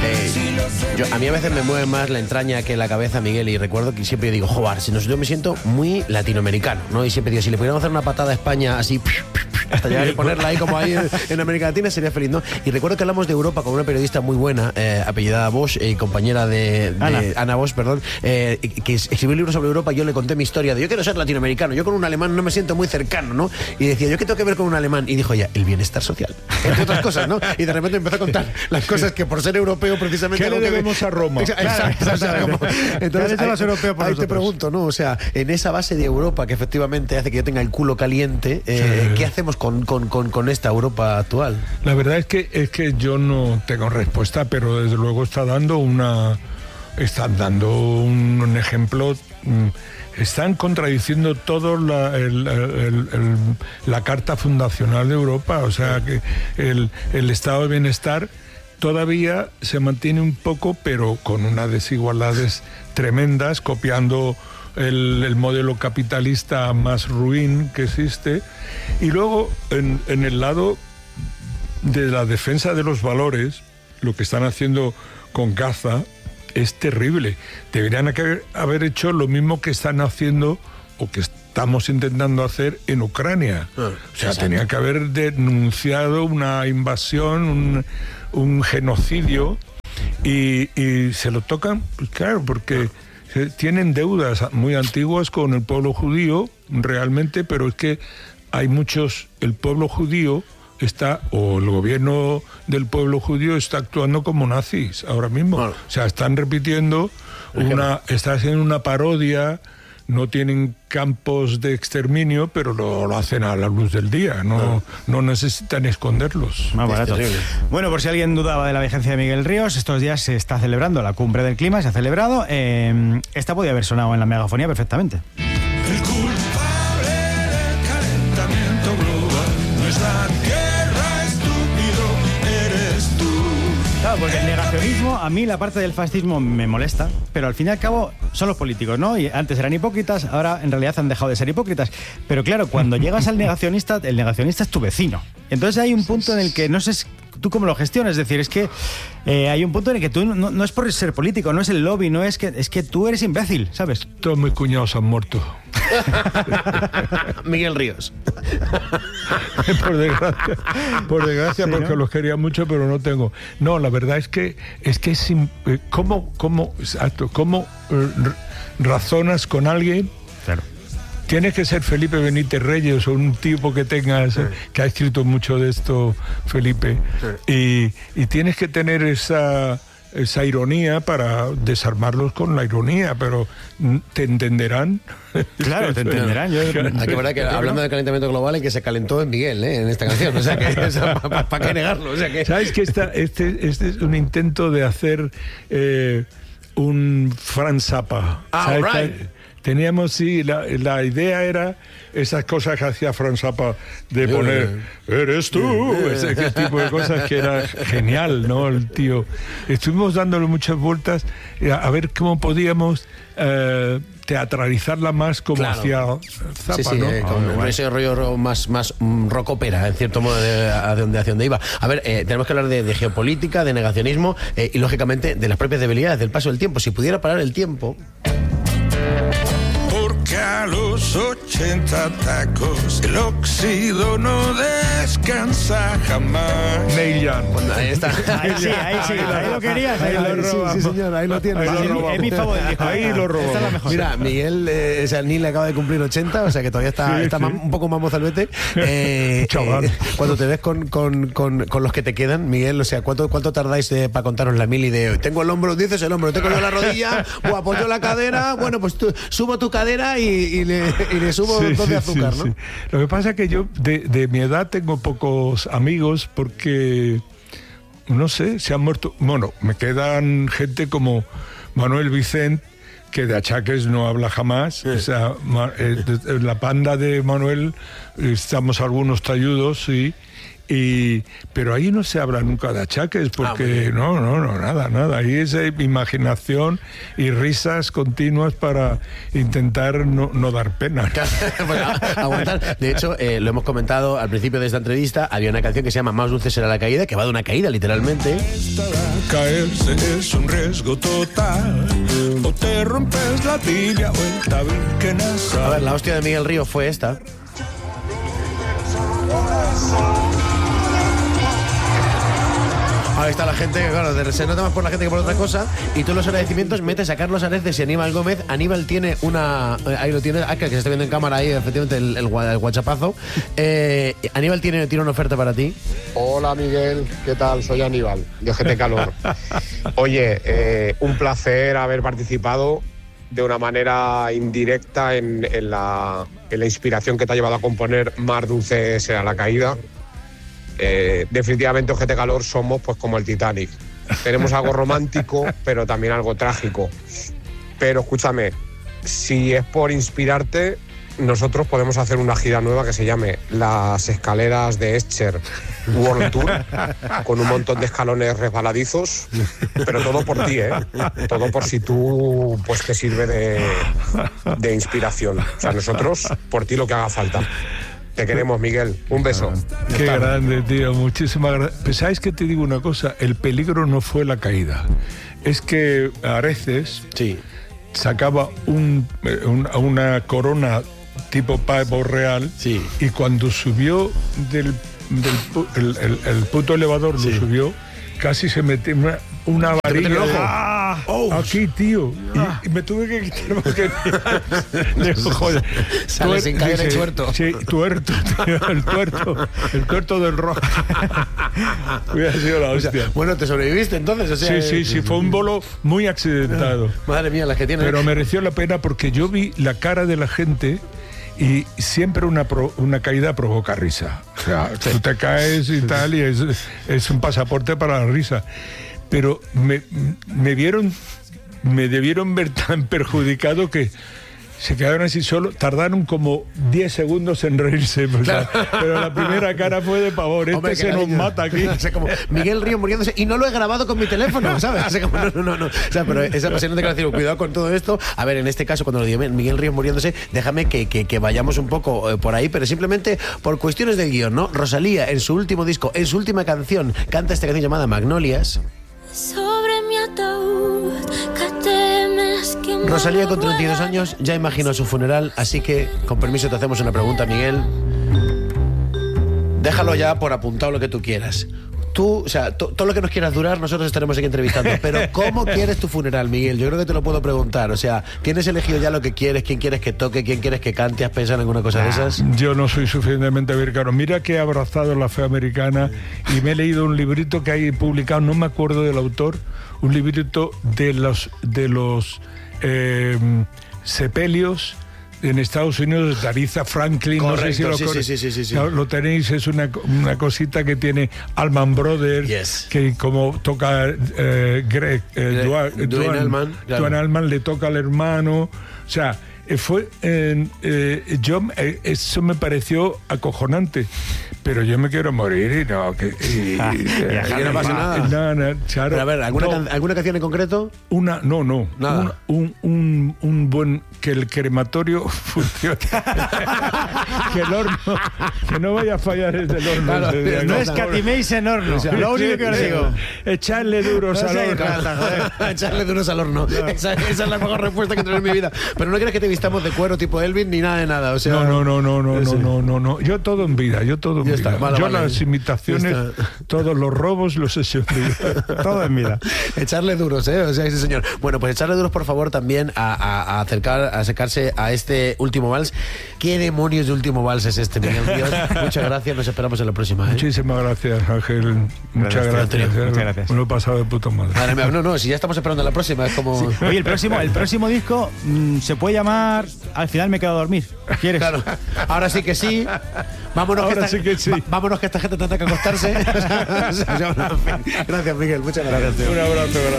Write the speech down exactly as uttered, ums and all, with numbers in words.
Eh, yo, a mí a veces me mueve más la entraña que la cabeza, Miguel, y recuerdo que siempre digo, joder, si no, yo me siento muy latinoamericano, ¿no? Y siempre digo, si le pudiéramos hacer una patada a España así, hasta llegar y ponerla ahí como ahí en, en América Latina, sería feliz, ¿no? Y recuerdo que hablamos de Europa con una periodista muy buena, eh, apellidada Bosch, y eh, compañera de, de Ana. Ana Bosch, perdón, eh, que escribió un libro sobre Europa. Y yo le conté mi historia de yo quiero ser latinoamericano, yo con un alemán no me siento muy cercano, ¿no? Y decía, ¿yo qué tengo que ver con un alemán? Y dijo ella, el bienestar social, entre otras cosas, ¿no? Y de repente empezó a contar las cosas que por ser europeo precisamente... ¿Qué le debemos a Roma? Exacto, claro, o sea, como, entonces ahí, europeo por ahí te pregunto, ¿no? O sea, en esa base de Europa que efectivamente hace que yo tenga el culo caliente, eh, sí. ¿qué hacemos con, con, con, con esta Europa actual? La verdad es que, es que yo no tengo respuesta, pero desde luego está dando una... Están dando un, un ejemplo... Mmm, están contradiciendo todo la, el, el, el, la Carta Fundacional de Europa, o sea que el, el estado de bienestar todavía se mantiene un poco, pero con unas desigualdades tremendas, copiando el, el modelo capitalista más ruin que existe. Y luego, en, en el lado de la defensa de los valores, lo que están haciendo con Gaza es terrible. Deberían haber hecho lo mismo que están haciendo o que estamos intentando hacer en Ucrania. Ah, o sea, tenían que haber denunciado una invasión, un, un genocidio, y, y se lo tocan, pues claro, porque tienen deudas muy antiguas con el pueblo judío, realmente, pero es que hay muchos, el pueblo judío está, o el gobierno del pueblo judío está actuando como nazis ahora mismo. Bueno. O sea, están repitiendo una, está haciendo una parodia, no tienen campos de exterminio, pero lo, lo hacen a la luz del día, no, bueno. no necesitan esconderlos. Más barato. Bueno, por si alguien dudaba de la vigencia de Miguel Ríos, estos días se está celebrando la cumbre del clima, se ha celebrado. Eh, esta podía haber sonado en la megafonía perfectamente. El culpable del calentamiento global no es la tierra, estúpido, eres tú. Claro, porque el negacionismo, a mí la parte del fascismo me molesta, pero al fin y al cabo son los políticos, ¿no? Y antes eran hipócritas, ahora en realidad han dejado de ser hipócritas. Pero claro, cuando llegas al negacionista, el negacionista es tu vecino. Entonces hay un punto en el que no sé tú cómo lo gestionas, es decir, es que eh, hay un punto en el que tú no, no es por ser político, no es el lobby, no es que es que tú eres imbécil, ¿sabes? Todos mis cuñados han muerto. Miguel Ríos. Por desgracia, por desgracia, sí, porque ¿no? los quería mucho, pero no tengo. No, la verdad es que es que es eh, cómo cómo exacto, cómo eh, razonas con alguien. Claro. Tienes que ser Felipe Benítez Reyes o un tipo que tengas, sí. que ha escrito mucho de esto, Felipe, sí. y, y tienes que tener esa, esa ironía para desarmarlos con la ironía, pero ¿te entenderán? Claro, te entenderán. Yo... Aquí verdad que hablando del calentamiento global, el que se calentó es Miguel, ¿eh? En esta canción, o sea que ¿para pa, qué negarlo? O sea que... ¿Sabes que esta, este, este es un intento de hacer eh, un Frank Zappa? Ah, right. Teníamos, sí, la, la idea era esas cosas que hacía Frank Zappa de poner, eres tú, ese, ese tipo de cosas que era genial, ¿no? El tío. Estuvimos dándole muchas vueltas a, a ver cómo podíamos eh, teatralizarla más como claro. hacía Zappa, sí, sí, ¿no? Eh, con ah, ese rollo más, más um, rock opera, en cierto modo, de, a donde, hacia donde iba. A ver, eh, tenemos que hablar de, de geopolítica, de negacionismo eh, y, lógicamente, de las propias debilidades, del paso del tiempo. Si pudiera parar el tiempo... Que a los ochenta tacos el óxido no descansa jamás. Neil Young. Bueno, ahí está. Ahí sí, ahí sí, ahí lo querías, ahí, ahí lo robamos. Sí, sí, señor, ahí lo tienes. Ahí lo es mi favorito. Ahí lo robamos. Esta es la mejor. Mira, Miguel, eh, o sea, Neil acaba de cumplir ochenta, o sea que todavía está, sí, está sí. Más, un poco más mozalbete. Eh, Chaval. Eh, cuando te ves con, con, con, con los que te quedan, Miguel, o sea, ¿cuánto, cuánto tardáis eh, para contaros la mili de tengo el hombro, dices el hombro, tengo yo la rodilla, o apoyo la cadera, bueno, pues tú, subo tu cadera y, y le... y le subo sí, un montón sí, de azúcar, sí, ¿no? Sí. Lo que pasa es que yo de, de mi edad tengo pocos amigos porque, no sé, se han muerto. Bueno, me quedan gente como Manuel Vicent, que de achaques no habla jamás. Sí. O sea, eh, la banda de Manuel, estamos algunos talludos, sí. Y, pero ahí no se habla nunca de achaques, porque ah, no, no, no, nada, nada. Ahí es eh, imaginación y risas continuas para intentar no, no dar pena. Pues, aguantar. De hecho, eh, lo hemos comentado al principio de esta entrevista, había una canción que se llama Más dulce será la caída, que va de una caída, literalmente. Caerse es un riesgo total, o te rompes la tibia o el tabique nasal. A ver, la hostia de Miguel Río fue esta. Ahí está la gente, claro, se nota más por la gente que por otra cosa. Y tú en los agradecimientos metes a Carlos Areces y Aníbal Gómez. Aníbal tiene una... Ahí lo tiene, ah, que se está viendo en cámara ahí, efectivamente, el, el, el guachapazo. Eh, Aníbal tiene, tiene una oferta para ti. Hola Miguel, ¿qué tal? Soy Aníbal, de Ojete Calor. Oye, eh, un placer haber participado de una manera indirecta en, en, la, en la inspiración que te ha llevado a componer Más dulce será la caída. Eh, definitivamente Ojete Calor somos pues como el Titanic. Tenemos algo romántico, pero también algo trágico. Pero escúchame, si es por inspirarte, nosotros podemos hacer una gira nueva que se llame Las Escaleras de Escher World Tour, con un montón de escalones resbaladizos, pero todo por ti, ¿eh? Todo por si tú pues te sirve de, de inspiración. O sea, nosotros por ti lo que haga falta. Te queremos, Miguel. Un beso. Qué grande, tío. Muchísimas gracias. Pues, ¿sabes qué te digo una cosa? El peligro no fue la caída. Es que Areces sí. sacaba un, un, una corona tipo pavo real sí. y cuando subió del, del el, el, el puto elevador, sí. lo subió, casi se metió una, una varilla de, ¡ah! Oh, aquí, tío. Ah. Y, y me tuve que quitar porque digo, joder, sale sin caer el tuerto. Sí, tuerto, tío, el tuerto, el tuerto del rock. Hubiera sido la hostia. O sea, bueno, ¿te sobreviviste entonces? O sea, sí, sí, sí, fue un bolo muy accidentado. Madre mía, las que tiene. Pero mereció la pena porque yo vi la cara de la gente. Y siempre una, pro, una caída provoca risa. O sea, sí. tú te caes y tal, y es, es un pasaporte para la risa. Pero me, me vieron, me debieron ver tan perjudicado que se quedaron así solo, tardaron como diez segundos en reírse, pues, claro. Pero la primera cara fue de pavor. Hombre, este se nos mata aquí. O sea, como Miguel Río muriéndose y no lo he grabado con mi teléfono, ¿sabes? O sea, como, no, no, no, no. O sea, pero esa apasionante declaración, cuidado con todo esto. A ver, en este caso, cuando lo digo Miguel Río muriéndose, déjame que, que, que vayamos un poco eh, por ahí, pero simplemente por cuestiones del guión, ¿no? Rosalía, en su último disco, en su última canción, canta esta canción llamada Magnolias. Sobre mi ataúd, que temes que no Rosalía con treinta y dos años ya imaginó su funeral, así que con permiso te hacemos una pregunta, Miguel. Déjalo ya por apuntado lo que tú quieras. Tú, o sea, to, todo lo que nos quieras durar, nosotros estaremos aquí entrevistando. Pero ¿cómo quieres tu funeral, Miguel? Yo creo que te lo puedo preguntar. O sea, ¿tienes elegido ya lo que quieres? ¿Quién quieres que toque? ¿Quién quieres que cante? ¿Has pensado en alguna cosa de esas? Yo no soy suficientemente americano. Mira que he abrazado la fe americana y me he leído un librito que hay publicado, no me acuerdo del autor, un librito de los, de los eh, sepelios en Estados Unidos, de Aretha Franklin. Correcto, no sé si lo, sí, sí, sí, sí, sí. lo, lo tenéis, es una, una cosita que tiene Allman Brothers, yes. que como toca eh, Greg, eh, Duane, Duane Allman, claro. Duane Allman le toca al hermano, o sea, eh, fue eh, eh, yo eh, eso me pareció acojonante. Pero yo me quiero morir y no... Que, y, ah, y, y no pasa nada. No, no, claro, pero a ver, ¿alguna, no, can, ¿alguna canción en concreto? Una, no, no. Nada. Un, un, un, un buen... Que el crematorio funcione. Que el horno... Que no vaya a fallar desde el horno. Claro, desde no escatiméis en horno. O sea, lo único que os digo. Echarle duros no al horno. Claro, echarle duros al horno. Esa, esa es la mejor respuesta que tengo en mi vida. Pero no quieres que te vistamos de cuero tipo Elvis ni nada de nada. O sea, no, no, no, no, no, no, no, no, no. Yo todo en vida, yo todo en vida. Está, vale, yo vale. las imitaciones, todos los robos los he hecho en vida. Todo en vida. Echarle duros, ¿eh? O sea, ese señor. Bueno, pues echarle duros, por favor, también a, a, a acercar, a acercarse a este último vals. ¿Qué demonios de último vals es este, Miguel Ríos? Muchas gracias, nos esperamos en la próxima, ¿eh? Muchísimas gracias, Ángel. Muchas gracias. gracias. Muchas gracias. Me lo he pasado de puta madre. Madre mía, no, no, si ya estamos esperando la próxima, es como... Sí. Oye, el próximo, el próximo disco mmm, se puede llamar Al final me quedo a dormir. ¿Quieres? Claro. Ahora sí que sí. Vámonos, Ahora que esta, sí que sí. Va, vámonos que esta gente tendrá que acostarse. Gracias, Miguel. Muchas gracias. Un abrazo.